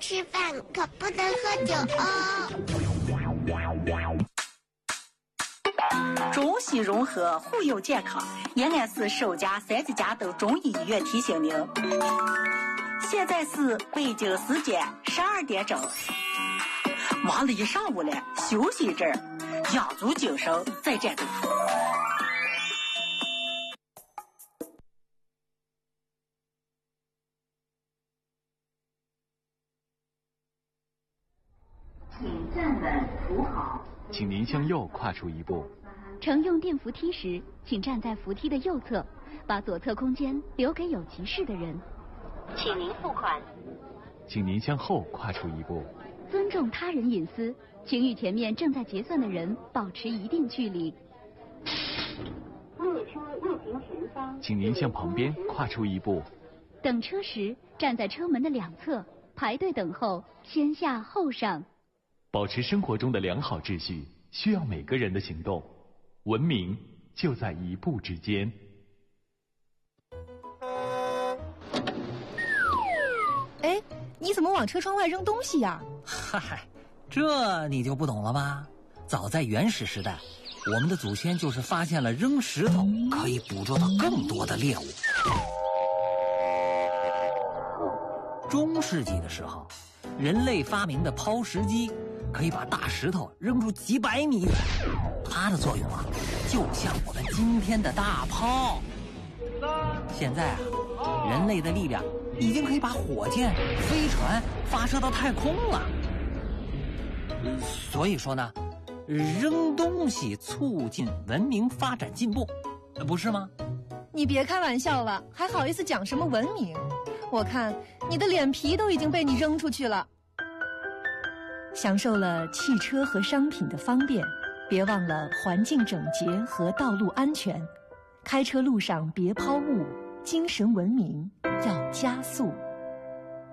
吃饭可不能喝酒哦。 中西融合，护佑健康。延安市首家3级甲等中医医院提醒您，现在是北京时间12点整。忙了一上午了，休息一阵儿，养足精神再战斗。 请站稳扶好。 请您向右跨出一步。 乘用电扶梯时，请站在扶梯的右侧，把左侧空间留给有急事的人。 请您付款。 请您向后跨出一步。 尊重他人隐私，请与前面正在结算的人保持一定距离。 列车运行前方， 请您向旁边跨出一步。 等车时，站在车门的两侧，排队等候，先下后上。 保持生活中的良好秩序，需要每个人的行动。文明就在一步之间。 哎，你怎么往车窗外扔东西呀？ 嗨，这你就不懂了吧？早在原始时代，我们的祖先就是发现了扔石头可以捕捉到更多的猎物。中世纪的时候，人类发明的抛石机可以把大石头扔出几百米远，它的作用啊，就像我们今天的大炮。现在啊，人类的力量已经可以把火箭、飞船发射到太空了。所以说呢，扔东西促进文明发展进步，不是吗？ 你别开玩笑了，还好意思讲什么文明？我看你的脸皮都已经被你扔出去了。享受了汽车和商品的方便，别忘了环境整洁和道路安全。开车路上别抛物，精神文明要加速。